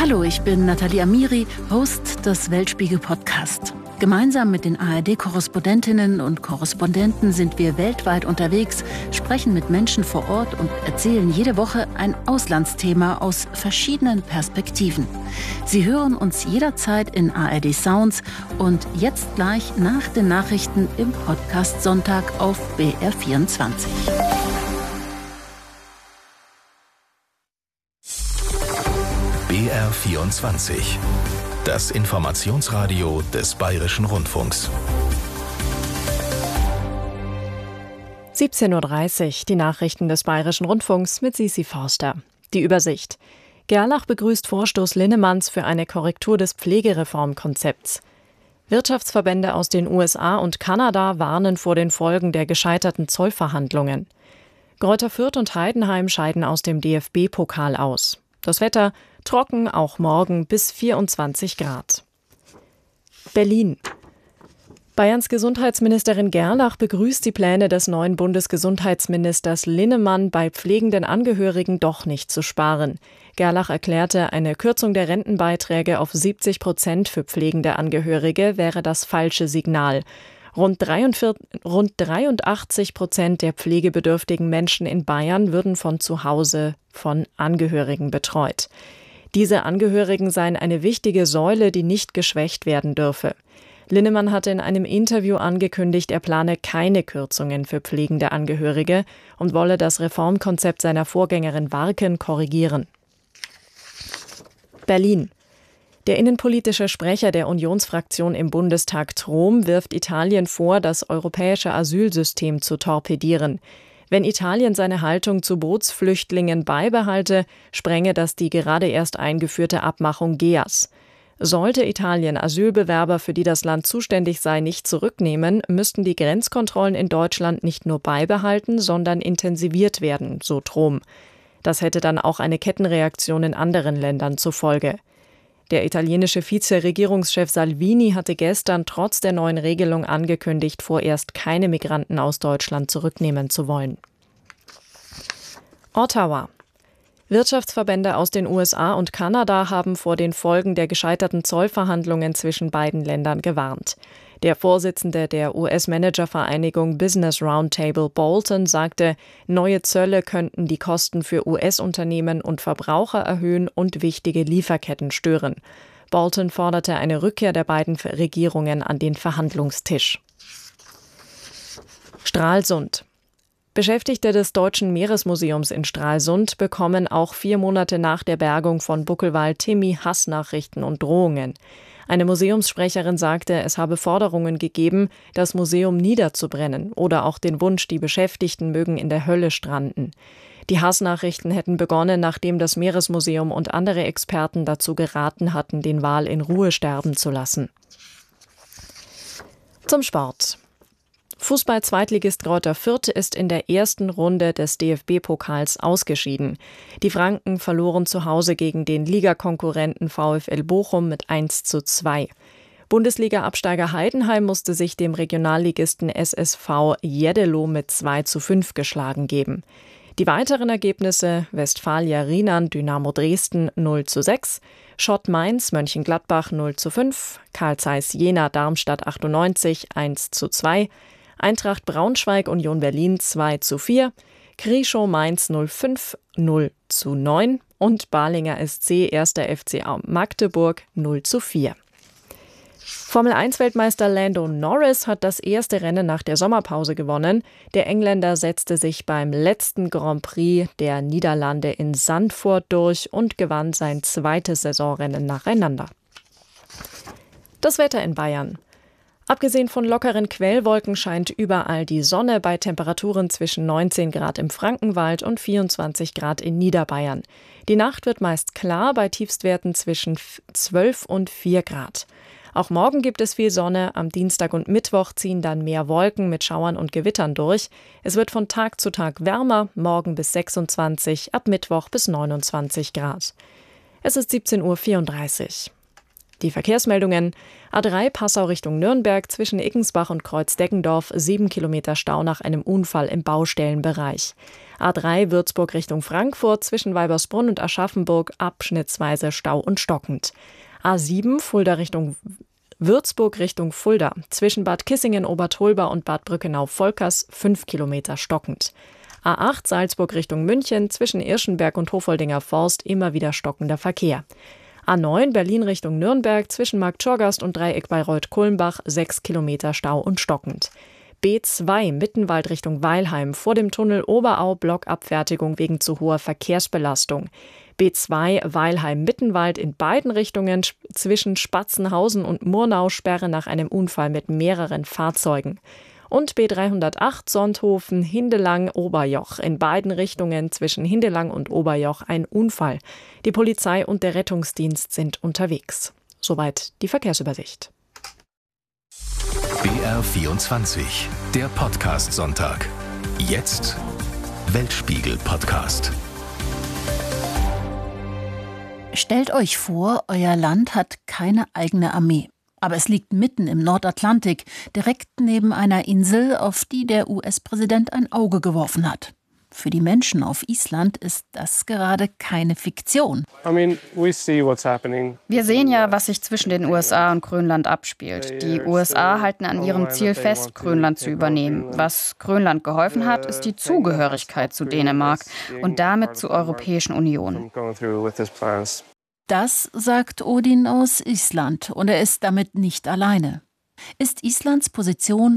Hallo, ich bin Nathalie Amiri, Host des Weltspiegel-Podcast. Gemeinsam mit den ARD-Korrespondentinnen und Korrespondenten sind wir weltweit unterwegs, sprechen mit Menschen vor Ort und erzählen jede Woche ein Auslandsthema aus verschiedenen Perspektiven. Sie hören uns jederzeit in ARD Sounds und jetzt gleich nach den Nachrichten im Podcast Sonntag auf BR24. BR24, das Informationsradio des Bayerischen Rundfunks. 17:30 Uhr, die Nachrichten des Bayerischen Rundfunks mit Sisi Forster. Die Übersicht. Gerlach begrüßt Vorstoß Linnemanns für eine Korrektur des Pflegereformkonzepts. Wirtschaftsverbände aus den USA und Kanada warnen vor den Folgen der gescheiterten Zollverhandlungen. Greuther Fürth und Heidenheim scheiden aus dem DFB-Pokal aus. Das Wetter trocken, auch morgen bis 24 Grad. Berlin. Bayerns Gesundheitsministerin Gerlach begrüßt die Pläne des neuen Bundesgesundheitsministers Linnemann, bei pflegenden Angehörigen doch nicht zu sparen. Gerlach erklärte, eine Kürzung der Rentenbeiträge auf 70% für pflegende Angehörige wäre das falsche Signal. Rund 83% der pflegebedürftigen Menschen in Bayern würden von zu Hause von Angehörigen betreut. Diese Angehörigen seien eine wichtige Säule, die nicht geschwächt werden dürfe. Linnemann hatte in einem Interview angekündigt, er plane keine Kürzungen für pflegende Angehörige und wolle das Reformkonzept seiner Vorgängerin Warken korrigieren. Berlin. Der innenpolitische Sprecher der Unionsfraktion im Bundestag Trom wirft Italien vor, das europäische Asylsystem zu torpedieren. Wenn Italien seine Haltung zu Bootsflüchtlingen beibehalte, sprenge das die gerade erst eingeführte Abmachung GEAS. Sollte Italien Asylbewerber, für die das Land zuständig sei, nicht zurücknehmen, müssten die Grenzkontrollen in Deutschland nicht nur beibehalten, sondern intensiviert werden, so Trom. Das hätte dann auch eine Kettenreaktion in anderen Ländern zur Folge. Der italienische Vizeregierungschef Salvini hatte gestern trotz der neuen Regelung angekündigt, vorerst keine Migranten aus Deutschland zurücknehmen zu wollen. Ottawa. Wirtschaftsverbände aus den USA und Kanada haben vor den Folgen der gescheiterten Zollverhandlungen zwischen beiden Ländern gewarnt. Der Vorsitzende der US-Managervereinigung Business Roundtable Bolton sagte, neue Zölle könnten die Kosten für US-Unternehmen und Verbraucher erhöhen und wichtige Lieferketten stören. Bolton forderte eine Rückkehr der beiden Regierungen an den Verhandlungstisch. Stralsund. Beschäftigte des Deutschen Meeresmuseums in Stralsund bekommen auch 4 Monate nach der Bergung von Buckelwal Timmy Hassnachrichten und Drohungen. Eine Museumssprecherin sagte, es habe Forderungen gegeben, das Museum niederzubrennen oder auch den Wunsch, die Beschäftigten mögen in der Hölle stranden. Die Hassnachrichten hätten begonnen, nachdem das Meeresmuseum und andere Experten dazu geraten hatten, den Wal in Ruhe sterben zu lassen. Zum Sport. Fußball-Zweitligist Greuther Fürth ist in der ersten Runde des DFB-Pokals ausgeschieden. Die Franken verloren zu Hause gegen den Ligakonkurrenten VfL Bochum mit 1:2. Bundesliga-Absteiger Heidenheim musste sich dem Regionalligisten SSV Jeddelo mit 2:5 geschlagen geben. Die weiteren Ergebnisse: Westfalia Rienan Dynamo Dresden 0:6, Schott Mainz Mönchengladbach 0:5, Carl Zeiss Jena Darmstadt 98 1:2, Eintracht Braunschweig Union Berlin 2:4, Krieschow Mainz 05 0:9 und Balinger SC 1. FC Magdeburg 0:4. Formel-1-Weltmeister Lando Norris hat das erste Rennen nach der Sommerpause gewonnen. Der Engländer setzte sich beim letzten Grand Prix der Niederlande in Zandvoort durch und gewann sein zweites Saisonrennen nacheinander. Das Wetter in Bayern. Abgesehen von lockeren Quellwolken scheint überall die Sonne bei Temperaturen zwischen 19 Grad im Frankenwald und 24 Grad in Niederbayern. Die Nacht wird meist klar bei Tiefstwerten zwischen 12 und 4 Grad. Auch morgen gibt es viel Sonne, am Dienstag und Mittwoch ziehen dann mehr Wolken mit Schauern und Gewittern durch. Es wird von Tag zu Tag wärmer, morgen bis 26, ab Mittwoch bis 29 Grad. Es ist 17:34 Uhr. Die Verkehrsmeldungen: A3 Passau Richtung Nürnberg zwischen Iggensbach und Kreuz-Deggendorf 7 Kilometer Stau nach einem Unfall im Baustellenbereich. A3 Würzburg Richtung Frankfurt zwischen Weibersbrunn und Aschaffenburg abschnittsweise Stau und stockend. A7 Fulda Richtung Würzburg Richtung Fulda zwischen Bad Kissingen-Obertolba und Bad Brückenau-Volkers 5 Kilometer stockend. A8 Salzburg Richtung München zwischen Irschenberg und Hofoldinger Forst immer wieder stockender Verkehr. A9 Berlin Richtung Nürnberg zwischen Marktschorgast und Dreieck Bayreuth-Kulmbach 6 Kilometer Stau und stockend. B2 Mittenwald Richtung Weilheim vor dem Tunnel Oberau Blockabfertigung wegen zu hoher Verkehrsbelastung. B2 Weilheim-Mittenwald in beiden Richtungen zwischen Spatzenhausen und Murnau Sperre nach einem Unfall mit mehreren Fahrzeugen. Und B308 Sonthofen-Hindelang-Oberjoch in beiden Richtungen zwischen Hindelang und Oberjoch ein Unfall. Die Polizei und der Rettungsdienst sind unterwegs. Soweit die Verkehrsübersicht. BR24, der Podcast-Sonntag. Jetzt Weltspiegel-Podcast. Stellt euch vor, euer Land hat keine eigene Armee. Aber es liegt mitten im Nordatlantik, direkt neben einer Insel, auf die der US-Präsident ein Auge geworfen hat. Für die Menschen auf Island ist das gerade keine Fiktion. Wir sehen ja, was sich zwischen den USA und Grönland abspielt. Die USA halten an ihrem Ziel fest, Grönland zu übernehmen. Was Grönland geholfen hat, ist die Zugehörigkeit zu Dänemark und damit zur Europäischen Union. Das sagt Odin aus Island, und er ist damit nicht alleine. Ist Islands Position